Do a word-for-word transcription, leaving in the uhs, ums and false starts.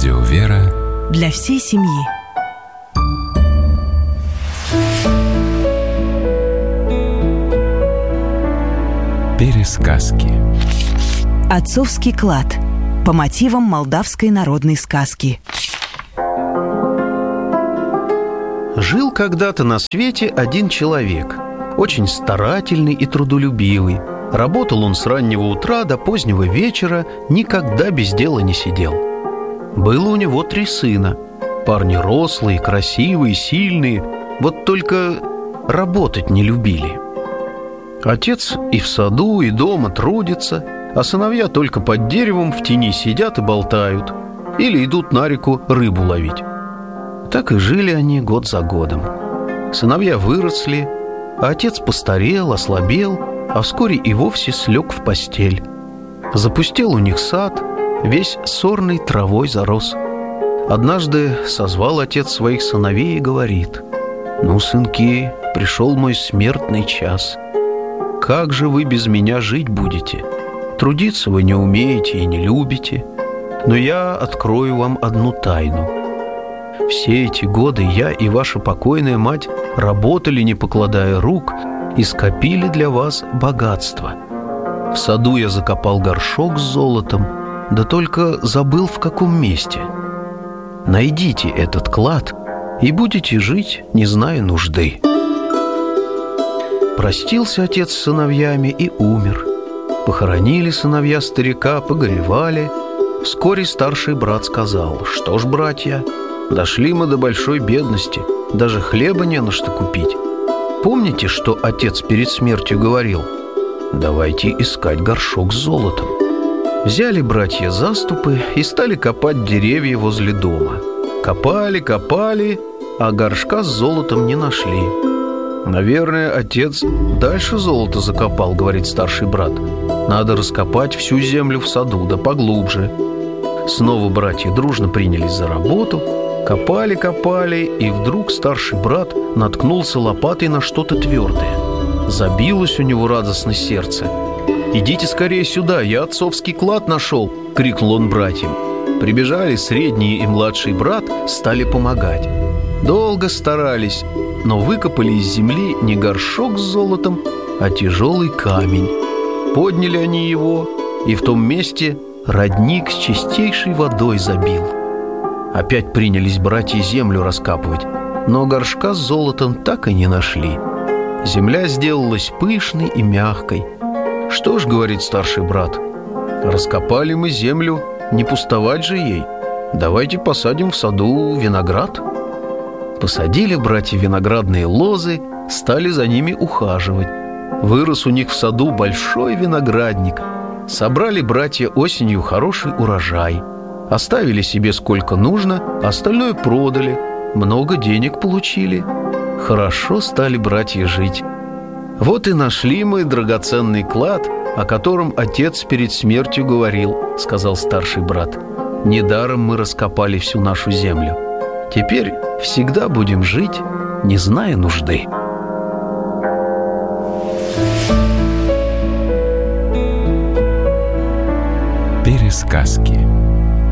Радио «Вера» для всей семьи. Пересказки. Отцовский клад по мотивам молдавской народной сказки. Жил когда-то на свете один человек, очень старательный и трудолюбивый. Работал он с раннего утра до позднего вечера, никогда без дела не сидел. Было у него три сына. Парни рослые, красивые, сильные, вот только работать не любили. Отец и в саду, и дома трудится, а сыновья только под деревом в тени сидят и болтают, или идут на реку рыбу ловить. Так и жили они год за годом. Сыновья выросли, а отец постарел, ослабел, а вскоре и вовсе слег в постель. Запустел у них сад, весь сорной травой зарос. Однажды созвал отец своих сыновей и говорит: «Ну, сынки, пришел мой смертный час. Как же вы без меня жить будете? Трудиться вы не умеете и не любите. Но я открою вам одну тайну. Все эти годы я и ваша покойная мать работали, не покладая рук, и скопили для вас богатство. В саду я закопал горшок с золотом, да только забыл, в каком месте. Найдите этот клад и будете жить, не зная нужды». Простился отец с сыновьями и умер. Похоронили сыновья старика, погоревали. Вскоре старший брат сказал: «Что ж, братья, дошли мы до большой бедности, даже хлеба не на что купить. Помните, что отец перед смертью говорил? Давайте искать горшок с золотом». Взяли братья заступы и стали копать деревья возле дома. Копали, копали, а горшка с золотом не нашли. «Наверное, отец дальше золото закопал», — говорит старший брат. «Надо раскопать всю землю в саду, да поглубже». Снова братья дружно принялись за работу. Копали, копали, и вдруг старший брат наткнулся лопатой на что-то твердое. Забилось у него радостно сердце. «Идите скорее сюда, я отцовский клад нашел!» — крикнул он братьям. Прибежали средний и младший брат, стали помогать. Долго старались, но выкопали из земли не горшок с золотом, а тяжелый камень. Подняли они его, и в том месте родник с чистейшей водой забил. Опять принялись братья землю раскапывать, но горшка с золотом так и не нашли. Земля сделалась пышной и мягкой. «Что ж, — говорит старший брат, — раскопали мы землю, не пустовать же ей. Давайте посадим в саду виноград». Посадили братья виноградные лозы, стали за ними ухаживать. Вырос у них в саду большой виноградник. Собрали братья осенью хороший урожай. Оставили себе сколько нужно, остальное продали. Много денег получили. Хорошо стали братья жить. «Вот и нашли мы драгоценный клад, о котором отец перед смертью говорил», — сказал старший брат. «Недаром мы раскопали всю нашу землю. Теперь всегда будем жить, не зная нужды». Пересказки.